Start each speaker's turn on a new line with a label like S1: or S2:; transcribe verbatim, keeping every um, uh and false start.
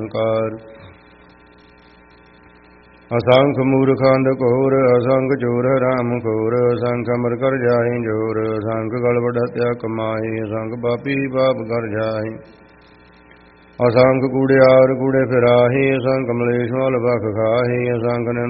S1: ਕਾਰ ਅਸੰਖ ਮੂਰਖ ਅੰਧ ਘੋਰ ਅਸੰਖ ਚੋਰ ਰਾਮ ਘੋਰ ਅਸੰਖ ਅਮਰ ਕਰ ਜਾਹੀ ਜੋਰ ਅਸੰਖ ਗਲ ਵਡਤਿਆ ਕਮਾਈ ਅਸੰਖ ਪਾਪੀ ਪਾਪ ਕਰ ਜਾਹੀ ਅਸੰਖ ਕੂੜਿਆਰ ਕੂੜੇ ਫਿਰਾਹੀ ਅਸੰਖ ਮਲੇਸ਼ ਮਲ ਭਖ ਖਾਹੀ ਅਸੰਖ